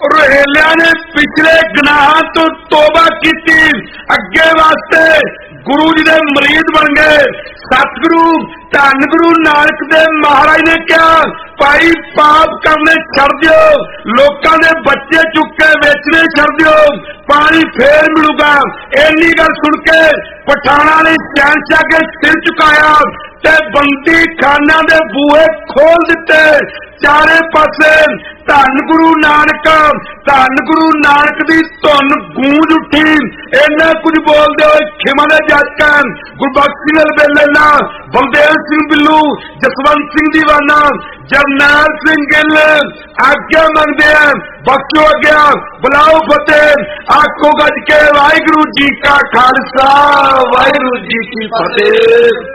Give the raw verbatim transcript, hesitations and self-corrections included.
रोहेलिया ने पिछले गुनाहां तो तौबा की, अगे वास्ते गुरु जी दे मरीद बन गए। सतगुरु धन गुरु नानक देव महाराज ने कहा, भाई पाप करने छड़ दियो, लोकां दे बच्चे चुक के बेचने छड़ दियो, पानी फेर मिलूगा। इन्नी गल सुन के पठाना ने शहनशाह के सिर झुकाया ते बंदी खाना दे बूहे खोल दिते। चारे पासे धन गुरु नानक धन गुरु नानक दी धुन गूंज उठी। इन्ना कुछ बोलते हुए खिमा ने जज गुरबख्श सिंह बेलेला, बलदेव सिंह बिल्लू, जसवंत सिंह दीवाना, जरनैल सिंह गिल आज्ञा मंगते हैं, बख्शो आज्ञा, बुलाओ फतेह, आखो गज के वाहिगुरु जी का खालसा वाहिगुरु जी की फतेह।